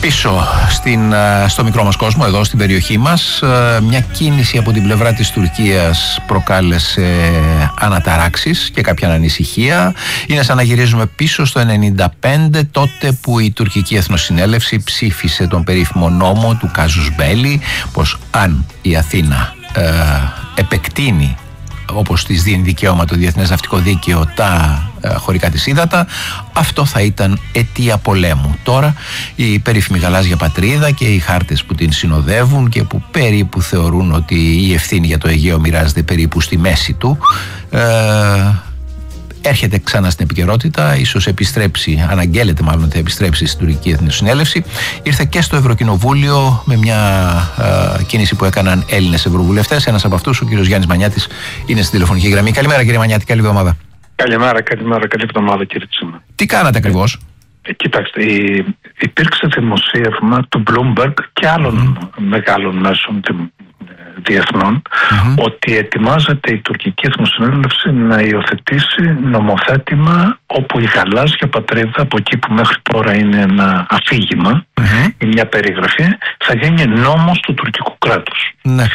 Πίσω στο μικρό μας κόσμο, εδώ στην περιοχή μας, μια κίνηση από την πλευρά της Τουρκίας προκάλεσε αναταράξεις και κάποια ανησυχία. Είναι σαν να γυρίζουμε πίσω στο 1995, τότε που η τουρκική εθνοσυνέλευση ψήφισε τον περίφημο νόμο του Κάζους Μπέλι, πως αν η Αθήνα επεκτείνει, όπως της δίνει δικαίωμα το Διεθνές Ναυτικό Δίκαιο, τα χωρικά της ύδατα, αυτό θα ήταν αιτία πολέμου. Τώρα η περίφημη γαλάζια πατρίδα και οι χάρτες που την συνοδεύουν και που περίπου θεωρούν ότι η ευθύνη για το Αιγαίο μοιράζεται περίπου στη μέση του, έρχεται ξανά στην επικαιρότητα, ίσως επιστρέψει, αναγγέλλεται μάλλον ότι θα επιστρέψει στην τουρκική εθνοσυνέλευση. Ήρθε και στο Ευρωκοινοβούλιο με μια κίνηση που έκαναν Έλληνες ευρωβουλευτές. Ένας από αυτούς, ο κύριος Γιάννης Μανιάτης, είναι στην τηλεφωνική γραμμή. Καλημέρα κύριε Μανιάτη, καλή εβδομάδα. Καλημέρα, καλή εβδομάδα κύριε Τσίμα. Τι κάνατε ακριβώς? Κοιτάξτε, υπήρξε δημοσίευμα του Bloomberg και άλλων μεγάλων μέσων διεθνών ότι ετοιμάζεται η τουρκική εθνοσυνέλευση να υιοθετήσει νομοθέτημα όπου η γαλάζια πατρίδα, από εκεί που μέχρι τώρα είναι ένα αφήγημα ή μια περιγραφή, θα γίνει νόμος του τουρκικού κράτους.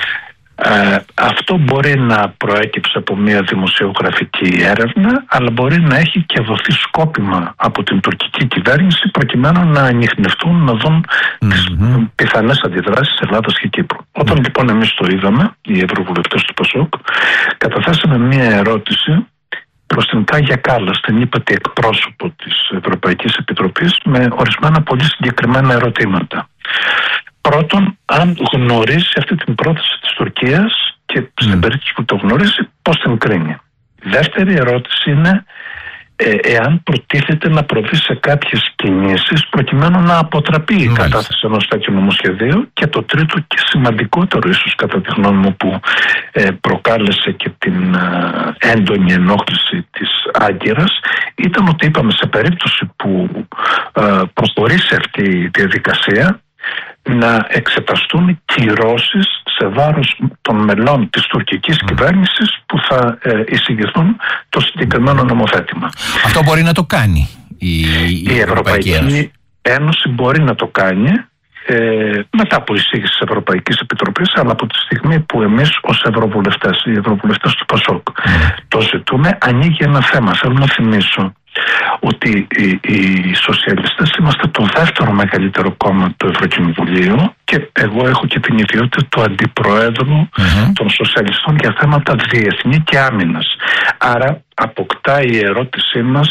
Αυτό μπορεί να προέκυψε από μια δημοσιογραφική έρευνα, αλλά μπορεί να έχει και δοθεί σκόπιμα από την τουρκική κυβέρνηση προκειμένου να ανιχνευτούν, να δουν τις πιθανές αντιδράσεις Ελλάδας και Κύπρου. Όταν λοιπόν εμείς το είδαμε, οι ευρωβουλευτές του ΠΑΣΟΚ, καταθέσαμε μια ερώτηση προς την Κάγια Κάλλας, την ύπατη εκπρόσωπο της Ευρωπαϊκής Επιτροπής, με ορισμένα πολύ συγκεκριμένα ερωτήματα. Πρώτον, αν γνωρίζει αυτή την πρόταση της Τουρκίας και στην περίπτωση που το γνωρίζει, πώς την κρίνει. Δεύτερη ερώτηση είναι εάν προτίθεται να προβεί σε κάποιες κινήσεις προκειμένου να αποτραπεί η κατάθεση ενός τέτοιου νομοσχεδίου. Και το τρίτο και σημαντικότερο, ίσως κατά τη γνώμη μου, που προκάλεσε και την έντονη ενόχληση της Άγκυρας, ήταν ότι είπαμε σε περίπτωση που προχωρήσει αυτή η διαδικασία να εξεταστούν κυρώσεις σε βάρος των μελών της τουρκικής κυβέρνησης που θα εισηγηθούν το συγκεκριμένο νομοθέτημα. Αυτό μπορεί να το κάνει η Ευρωπαϊκή Ένωση μπορεί να το κάνει μετά από εισήγηση της Ευρωπαϊκής Επιτροπής, αλλά από τη στιγμή που εμείς ως ευρωβουλευτές, οι ευρωβουλευτές του ΠΑΣΟΚ, το ζητούμε, ανοίγει ένα θέμα. Θέλω να θυμίσω ότι οι σοσιαλιστές είμαστε το δεύτερο μεγαλύτερο κόμμα του Ευρωκοινοβουλίου και εγώ έχω και την ιδιότητα του αντιπροέδρου των σοσιαλιστών για θέματα διεθνή και άμυνας. Άρα αποκτά η ερώτησή μας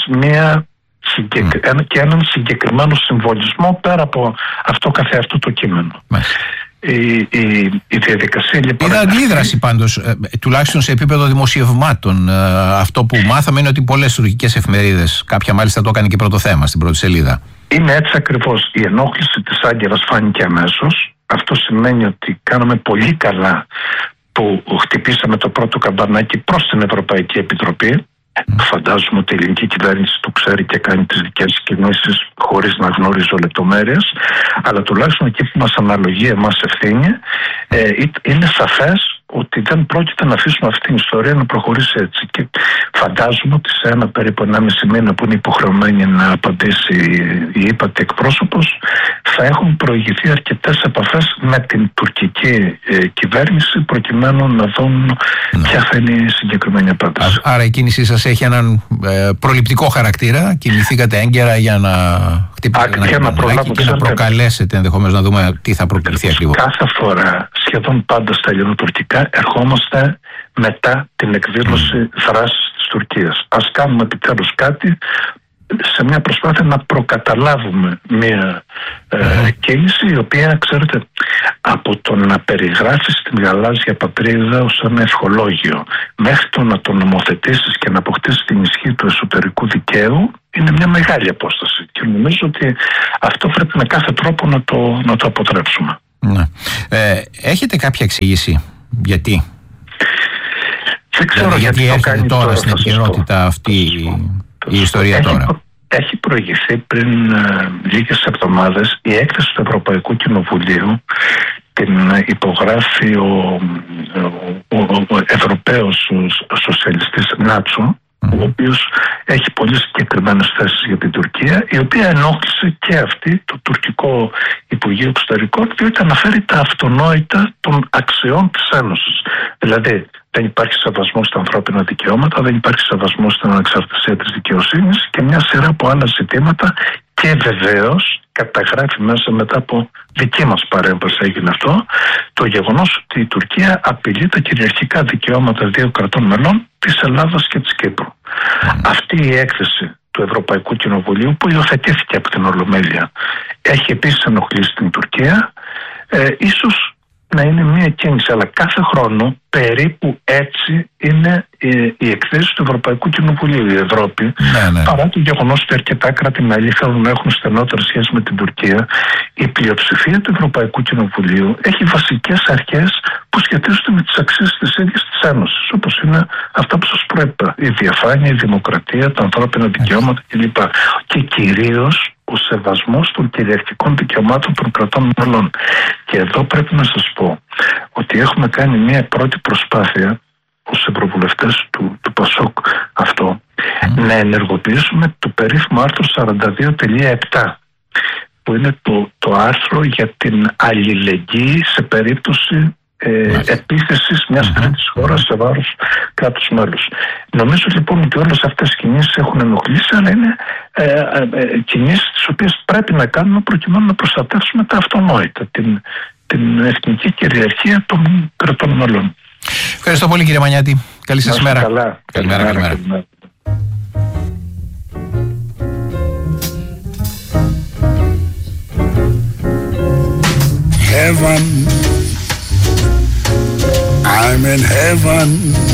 και έναν συγκεκριμένο συμβολισμό πέρα από αυτό καθεαυτό το κείμενο. Η διαδικασία λοιπόν. Είδα αντίδραση πάντως, τουλάχιστον σε επίπεδο δημοσιευμάτων. Αυτό που μάθαμε είναι ότι πολλές τουρκικές εφημερίδες, κάποια μάλιστα το έκανε και πρώτο θέμα στην πρώτη σελίδα. Είναι έτσι ακριβώς. Η ενόχληση της Άγκυρας φάνηκε αμέσως. Αυτό σημαίνει ότι κάναμε πολύ καλά που χτυπήσαμε το πρώτο καμπανάκι προς την Ευρωπαϊκή Επιτροπή. Φαντάζομαι ότι η ελληνική κυβέρνηση το ξέρει και κάνει τις δικές κινήσεις χωρίς να γνωρίζω λεπτομέρειες, αλλά τουλάχιστον εκεί που μας αναλογεί εμάς ευθύνη, είναι σαφές ότι δεν πρόκειται να αφήσουμε αυτή την ιστορία να προχωρήσει έτσι. Και φαντάζομαι ότι σε ένα περίπου 1,5 μήνα που είναι υποχρεωμένη να απαντήσει η ύπατη εκπρόσωπος, θα έχουν προηγηθεί αρκετές επαφές με την τουρκική κυβέρνηση προκειμένου να δουν ποια θα είναι η συγκεκριμένη απάντηση. Άρα η κίνησή σας έχει έναν προληπτικό χαρακτήρα. Κινηθήκατε έγκαιρα για να χτυπήσετε και να προκαλέσετε ενδεχομένως να δούμε τι θα προκληθεί ακριβώς. Κάθε φορά, σχεδόν πάντα στα ελληνοτουρκικά, ερχόμαστε μετά την εκδήλωση δράσης της Τουρκίας. Ας κάνουμε επιτέλους κάτι σε μια προσπάθεια να προκαταλάβουμε μια κίνηση η οποία, ξέρετε, από το να περιγράφεις την γαλάζια πατρίδα ως ένα ευχολόγιο μέχρι το να το νομοθετήσεις και να αποκτήσεις την ισχύ του εσωτερικού δικαίου είναι μια μεγάλη απόσταση και νομίζω ότι αυτό πρέπει με κάθε τρόπο να το αποτρέψουμε. Έχετε κάποια εξήγηση γιατί? Δεν ξέρω γιατί έρχεται τώρα στην επικαιρότητα αυτή η ιστορία τώρα. Έχει προηγηθεί πριν λίγες εβδομάδες η έκθεση του Ευρωπαϊκού Κοινοβουλίου, την υπογράφει ο Ευρωπαίος σοσιαλιστής Νάτσο, ο οποίος έχει πολύ συγκεκριμένες θέσεις για την Τουρκία, η οποία ενόχλησε και αυτή το τουρκικό Υπουργείο Εξωτερικών, διότι αναφέρει τα αυτονόητα των αξιών της Ένωσης. Δηλαδή, δεν υπάρχει σεβασμός στα ανθρώπινα δικαιώματα, δεν υπάρχει σεβασμός στην ανεξαρτησία της δικαιοσύνης και μια σειρά από άλλα ζητήματα, και βεβαίως καταγράφει μέσα, μετά από δική μας παρέμβαση έγινε αυτό, το γεγονός ότι η Τουρκία απειλεί τα κυριαρχικά δικαιώματα 2 κρατών μελών, της Ελλάδας και της Κύπρου. Αυτή η έκθεση του Ευρωπαϊκού Κοινοβουλίου, που υιοθετήθηκε από την Ολομέλεια, έχει επίσης ενοχλήσει την Τουρκία. Ίσως να είναι μια κίνηση, αλλά κάθε χρόνο περίπου έτσι είναι η εκθέση του Ευρωπαϊκού Κοινοβουλίου. Η Ευρώπη, παρά το γεγονός ότι αρκετά κράτη-μέλη θέλουν να έχουν στενότερη σχέση με την Τουρκία, η πλειοψηφία του Ευρωπαϊκού Κοινοβουλίου έχει βασικές αρχές που σχετίζονται με τις αξίες της ίδιας της Ένωσης, όπως είναι αυτά που σας προείπα: η διαφάνεια, η δημοκρατία, τα ανθρώπινα δικαιώματα κλπ. Και κυρίως ο σεβασμός των κυριαρχικών δικαιωμάτων των κρατών μελών. Και εδώ πρέπει να σας πω ότι έχουμε κάνει μια πρώτη προσπάθεια ως ευρωβουλευτές του ΠΑΣΟΚ αυτό, να ενεργοποιήσουμε το περίφημο άρθρο 42.7, που είναι το άρθρο για την αλληλεγγύη σε περίπτωση επίθεσης μιας τρίτης χώρας σε βάρος κράτους μέλους. Νομίζω λοιπόν ότι όλες αυτές οι κινήσεις έχουν ενοχλήσει, αλλά είναι κινήσεις τις οποίες πρέπει να κάνουμε προκειμένου να προστατεύσουμε τα αυτονόητα, την εθνική κυριαρχία των κρατών μελών. Ευχαριστώ πολύ, κύριε Μανιάτη. Καλή σας μέρα. Καλημέρα. Heaven, I'm in heaven.